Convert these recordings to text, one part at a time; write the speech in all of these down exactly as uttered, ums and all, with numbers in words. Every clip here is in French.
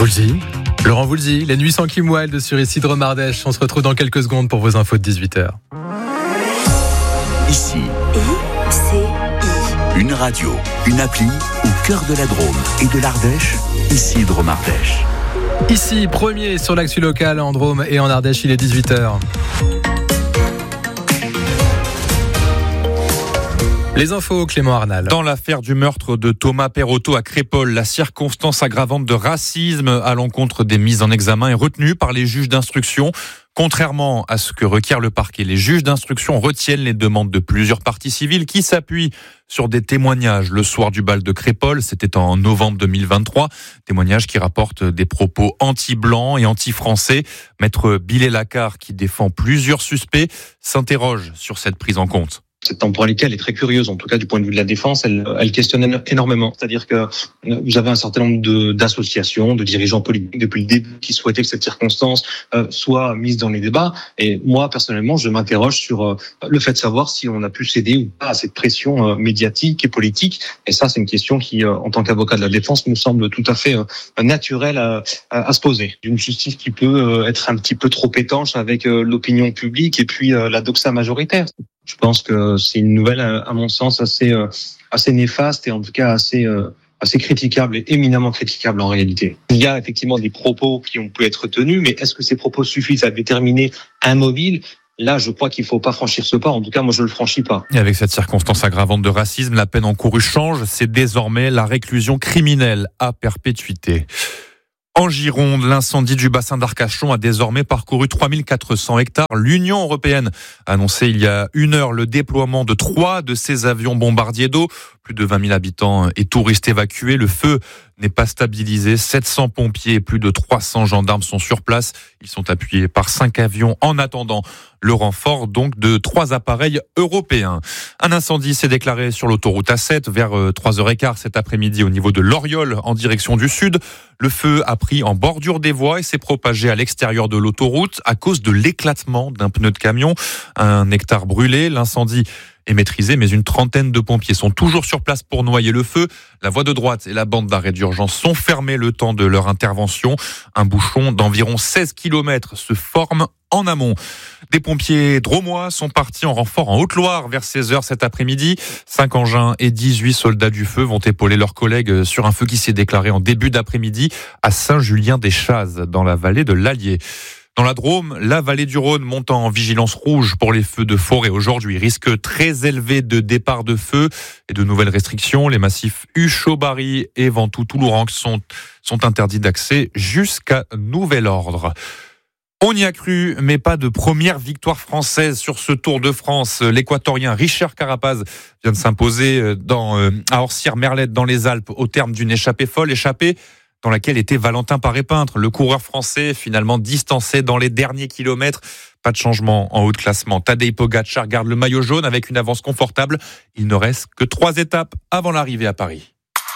Voulzy, Laurent Voulzy, la nuit sans Kim Wilde sur Ici Drôme Ardèche. On se retrouve dans quelques secondes pour vos infos de dix-huit heures. Ici, I C I. une radio, une appli au cœur de la Drôme et de l'Ardèche. Ici Drôme Ardèche. Ici, premier sur l'actu locale en Drôme et en Ardèche, il est dix-huit heures. Les infos, Clément Arnal. Dans l'affaire du meurtre de Thomas Perotto à Crépol, la circonstance aggravante de racisme à l'encontre des mises en examen est retenue par les juges d'instruction. Contrairement à ce que requiert le parquet, les juges d'instruction retiennent les demandes de plusieurs parties civiles qui s'appuient sur des témoignages le soir du bal de Crépol, c'était en novembre deux mille vingt-trois, témoignages qui rapportent des propos anti-blancs et anti-français. Maître Billet-Lacard, qui défend plusieurs suspects, s'interroge sur cette prise en compte. Cette temporalité, elle est très curieuse, en tout cas du point de vue de la défense, elle, elle questionne énormément. C'est-à-dire que vous avez un certain nombre de, d'associations, de dirigeants politiques depuis le début qui souhaitaient que cette circonstance euh, soit mise dans les débats. Et moi, personnellement, je m'interroge sur euh, le fait de savoir si on a pu céder ou pas à cette pression euh, médiatique et politique. Et ça, c'est une question qui, euh, en tant qu'avocat de la défense, nous semble tout à fait euh, naturelle à, à, à se poser. Une justice qui peut euh, être un petit peu trop étanche avec euh, l'opinion publique et puis euh, la doxa majoritaire. Je pense que c'est une nouvelle, à mon sens, assez, euh, assez néfaste et en tout cas assez, euh, assez critiquable et éminemment critiquable en réalité. Il y a effectivement des propos qui ont pu être tenus, mais est-ce que ces propos suffisent à déterminer un mobile ? Là, je crois qu'il ne faut pas franchir ce pas. En tout cas, moi, je ne le franchis pas. Et avec cette circonstance aggravante de racisme, la peine encourue change. C'est désormais la réclusion criminelle à perpétuité. En Gironde, l'incendie du bassin d'Arcachon a désormais parcouru trois mille quatre cents hectares. L'Union européenne a annoncé il y a une heure le déploiement de trois de ces avions bombardiers d'eau. Plus de vingt mille habitants et touristes évacués. Le feu n'est pas stabilisé. sept cents pompiers et plus de trois cents gendarmes sont sur place. Ils sont appuyés par cinq avions en attendant le renfort donc de trois appareils européens. Un incendie s'est déclaré sur l'autoroute A sept vers trois heures quinze cet après-midi au niveau de l'Oriole en direction du sud. Le feu a pris en bordure des voies et s'est propagé à l'extérieur de l'autoroute à cause de l'éclatement d'un pneu de camion. Un hectare brûlé. L'incendie est maîtrisé, mais une trentaine de pompiers sont toujours sur place pour noyer le feu. La voie de droite et la bande d'arrêt d'urgence sont fermées le temps de leur intervention. Un bouchon d'environ seize kilomètres se forme en amont. Des pompiers drômois sont partis en renfort en Haute-Loire vers seize heures cet après-midi. Cinq engins et dix-huit soldats du feu vont épauler leurs collègues sur un feu qui s'est déclaré en début d'après-midi à Saint-Julien-des-Chazes, dans la vallée de l'Allier. Dans la Drôme, la vallée du Rhône monte en vigilance rouge pour les feux de forêt aujourd'hui. Risque très élevé de départ de feu et de nouvelles restrictions. Les massifs Huchot-Barry et Ventoux-Toulourenc sont, sont interdits d'accès jusqu'à nouvel ordre. On y a cru, mais pas de première victoire française sur ce Tour de France. L'Équatorien Richard Carapaz vient de s'imposer dans, à Orsières-Merlette dans les Alpes au terme d'une échappée folle, échappée dans laquelle était Valentin Paré-Peintre, le coureur français finalement distancé dans les derniers kilomètres. Pas de changement en haut de classement. Tadej Pogačar garde le maillot jaune avec une avance confortable. Il ne reste que trois étapes avant l'arrivée à Paris.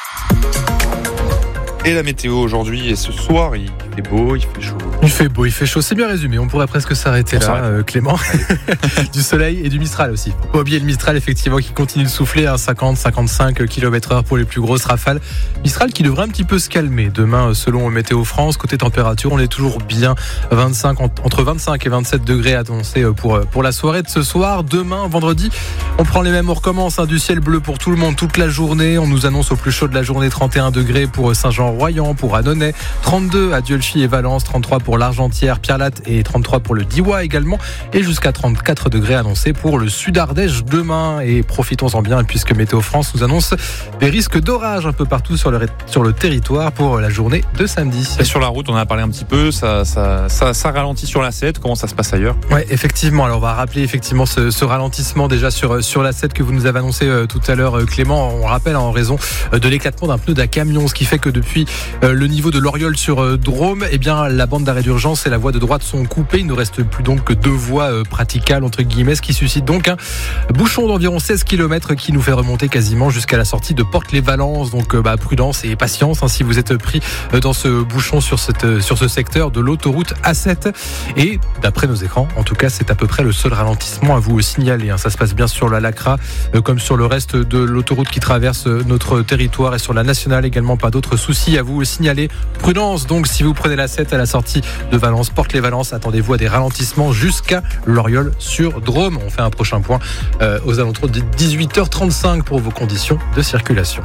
Et la météo aujourd'hui et ce soir, il fait beau, il fait chaud. Il fait beau, il fait chaud, c'est bien résumé. On pourrait presque s'arrêter On là, s'arrête. euh, Clément. Du soleil et du Mistral aussi. Faut pas oublier le Mistral, effectivement, qui continue de souffler à cinquante à cinquante-cinq kilomètres heure pour les plus grosses rafales. Mistral qui devrait un petit peu se calmer demain, selon Météo France. Côté température, on est toujours bien vingt-cinq, entre vingt-cinq et vingt-sept degrés annoncés pour, pour la soirée de ce soir. Demain, vendredi, on prend les mêmes, on recommence, hein, du ciel bleu pour tout le monde toute la journée. On nous annonce au plus chaud de la journée trente et un degrés pour Saint-Jean-Royan, pour Annonay, trente-deux à Dieulefit et Valence, trente-trois pour l'Argentière, Pierre-Latte et trente-trois pour le Diois également, et jusqu'à trente-quatre degrés annoncés pour le Sud Ardèche demain. Et profitons-en bien puisque Météo France nous annonce des risques d'orage un peu partout sur le, sur le territoire pour la journée de samedi. Et sur la route, on en a parlé un petit peu, ça, ça, ça, ça ralentit sur l'A sept, comment ça se passe ailleurs ? Ouais, effectivement. Alors on va rappeler effectivement ce, ce ralentissement déjà sur, sur l'A sept que vous nous avez annoncé euh, tout à l'heure, euh, Clément. On rappelle en raison euh, de l'éclatement d'un pneu d'un camion, ce qui fait que depuis euh, le niveau de l'Oriole sur euh, Drôme, Drôme, eh bien, la bande d'arrêt d'urgence et la voie de droite sont coupées. Il ne reste plus donc que deux voies euh, praticables, entre guillemets, ce qui suscite donc un bouchon d'environ seize kilomètres qui nous fait remonter quasiment jusqu'à la sortie de Porte-les-Valences. Donc, euh, bah, prudence et patience hein, si vous êtes pris euh, dans ce bouchon sur, cette, sur ce secteur de l'autoroute A sept. Et d'après nos écrans, en tout cas, c'est à peu près le seul ralentissement à vous signaler. Hein. Ça se passe bien sur la Lacra, euh, comme sur le reste de l'autoroute qui traverse notre territoire, et sur la nationale également, pas d'autres soucis à vous signaler. Prudence donc si vous prenez la sept à la sortie de Valence, Porte-les-Valences, attendez-vous à des ralentissements jusqu'à Loriol sur Drôme. On fait un prochain point euh, aux alentours de dix-huit heures trente-cinq pour vos conditions de circulation.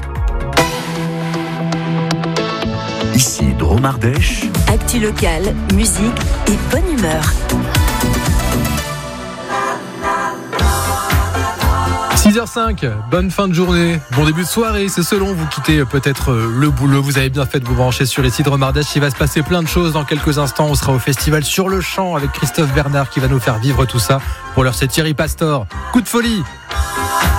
Ici Drôme Ardèche. Actu locale, musique et bonne humeur. six heures cinq, bonne fin de journée, bon début de soirée, c'est selon, vous quittez peut-être le boulot, vous avez bien fait de vous brancher sur ici Drôme Ardèche. Il va se passer plein de choses dans quelques instants. On sera au festival Sur le Champ avec Christophe Bernard qui va nous faire vivre tout ça. Pour l'heure, c'est Thierry Pastor, Coup de folie.